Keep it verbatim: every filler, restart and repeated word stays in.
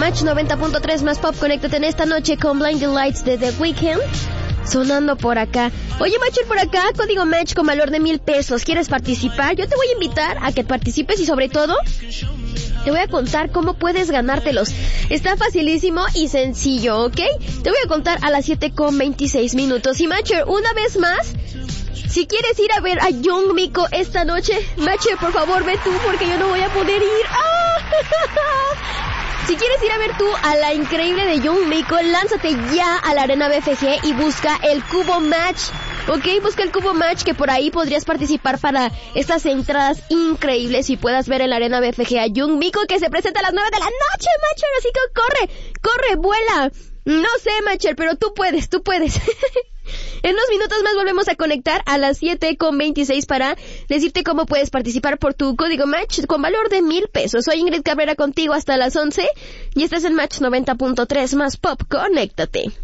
Match noventa punto tres más pop, conéctate en esta noche con Blinding Lights de The Weeknd. Sonando por acá. Oye, Matcher, por acá, código Match con valor de mil pesos. ¿Quieres participar? Yo te voy a invitar a que participes y sobre todo te voy a contar cómo puedes ganártelos. Está facilísimo y sencillo, ¿ok? Te voy a contar a las siete con veintiséis minutos. Y Matcher, una vez más, si quieres ir a ver a Young Miko esta noche, Matcher, por favor, ve tú porque yo no voy a poder ir. ¡Ah! Si quieres ir a ver tú a la increíble de Young Miko, lánzate ya a la Arena B F G y busca el Cubo Match. Ok, busca el Cubo Match, que por ahí podrías participar para estas entradas increíbles y puedas ver en la Arena B F G a Young Miko, que se presenta a las nueve de la noche, Matcher. Así que corre, corre, vuela. No sé, Matcher, pero tú puedes, tú puedes. En unos minutos más volvemos a conectar a las siete con veintiséis para decirte cómo puedes participar por tu código Match con valor de mil pesos. Soy Ingrid Cabrera contigo hasta las once y estás en Match noventa punto tres más pop. Conéctate.